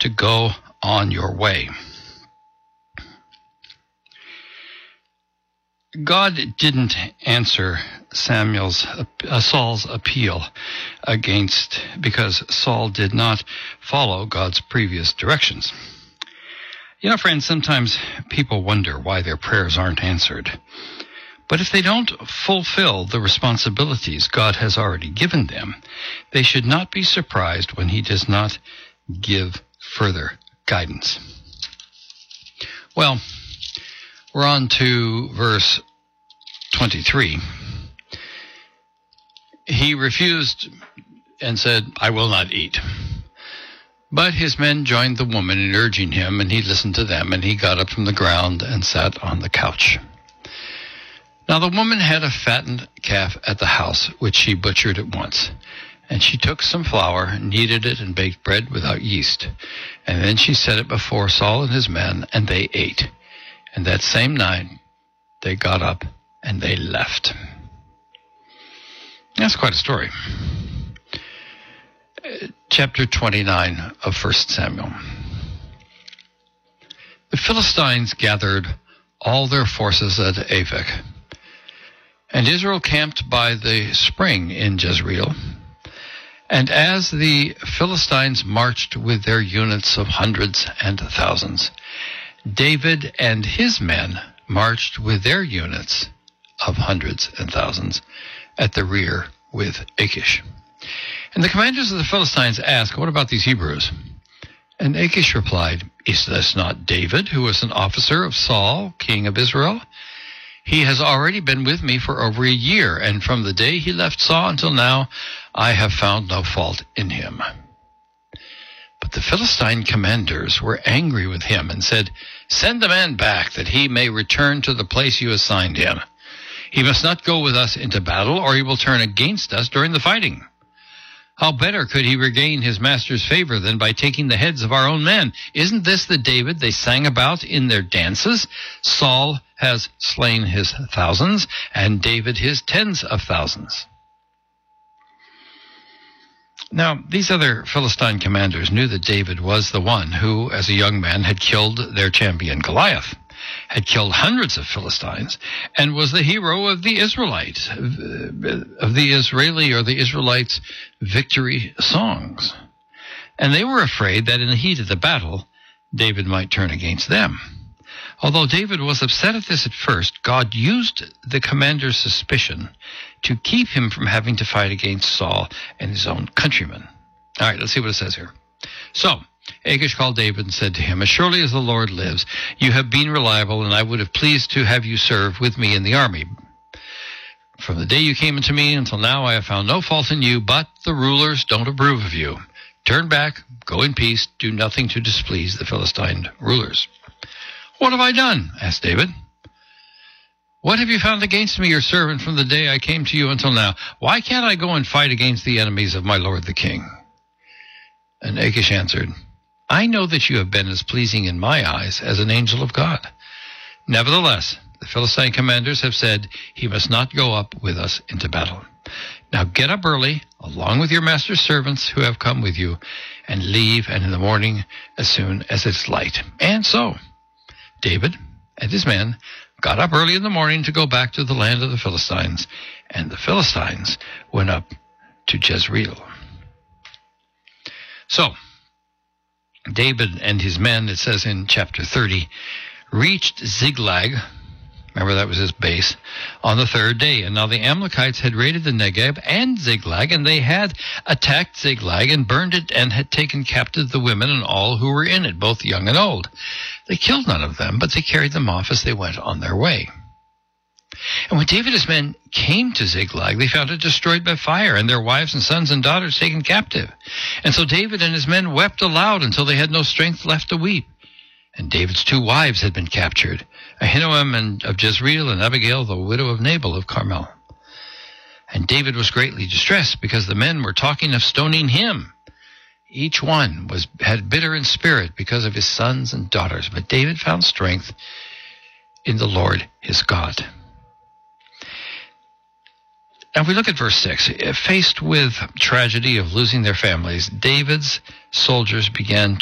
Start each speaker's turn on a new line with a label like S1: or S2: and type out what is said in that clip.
S1: to go on your way. God didn't answer Saul's appeal because Saul did not follow God's previous directions. You know, friends, sometimes people wonder why their prayers aren't answered. But if they don't fulfill the responsibilities God has already given them, they should not be surprised when he does not give further guidance. Well, we're on to verse 23. He refused and said, "I will not eat." But his men joined the woman in urging him, and he listened to them, and he got up from the ground and sat on the couch. Now the woman had a fattened calf at the house, which she butchered at once. And she took some flour, kneaded it, and baked bread without yeast. And then she set it before Saul and his men, and they ate. And that same night they got up and they left. That's quite a story. Chapter 29 of 1 Samuel. The Philistines gathered all their forces at Aphek, and Israel camped by the spring in Jezreel. And as the Philistines marched with their units of hundreds and thousands, David and his men marched with their units of hundreds and thousands at the rear with Achish. And the commanders of the Philistines asked, "What about these Hebrews?" And Achish replied, "Is this not David, who was an officer of Saul, king of Israel? He has already been with me for over a year, and from the day he left Saul until now, I have found no fault in him." But the Philistine commanders were angry with him and said, "Send the man back, that he may return to the place you assigned him. He must not go with us into battle, or he will turn against us during the fighting. How better could he regain his master's favor than by taking the heads of our own men? Isn't this the David they sang about in their dances? Saul has slain his thousands, and David his tens of thousands." Now, these other Philistine commanders knew that David was the one who, as a young man, had killed their champion Goliath, had killed hundreds of Philistines, and was the hero of the Israelites, of the Israeli or the Israelites' victory songs. And they were afraid that in the heat of the battle, David might turn against them. Although David was upset at this at first, God used the commander's suspicion to keep him from having to fight against Saul and his own countrymen. All right, let's see what it says here. So Achish called David and said to him, "As surely as the Lord lives, you have been reliable, and I would have pleased to have you serve with me in the army. From the day you came into me until now, I have found no fault in you, but the rulers don't approve of you. Turn back, go in peace, do nothing to displease the Philistine rulers." "What have I done?" asked David. "What have you found against me, your servant, from the day I came to you until now? Why can't I go and fight against the enemies of my lord the king?" And Achish answered, "I know that you have been as pleasing in my eyes as an angel of God. Nevertheless, the Philistine commanders have said he must not go up with us into battle. Now get up early, along with your master's servants who have come with you, and leave, and in the morning, as soon as it's light." And so David and his men got up early in the morning to go back to the land of the Philistines, and the Philistines went up to Jezreel. So David and his men, it says in chapter 30, reached Ziklag. Remember, that was his base, on the third day. And now the Amalekites had raided the Negeb and Ziklag, and they had attacked Ziklag and burned it, and had taken captive the women and all who were in it, both young and old. They killed none of them, but they carried them off as they went on their way. And when David and his men came to Ziklag, they found it destroyed by fire, and their wives and sons and daughters taken captive. And so David and his men wept aloud until they had no strength left to weep. And David's 2 wives had been captured, Ahinoam of Jezreel, and Abigail, the widow of Nabal of Carmel. And David was greatly distressed, because the men were talking of stoning him. Each one had bitter in spirit because of his sons and daughters. But David found strength in the Lord his God. Now, if we look at verse 6, faced with tragedy of losing their families, David's soldiers began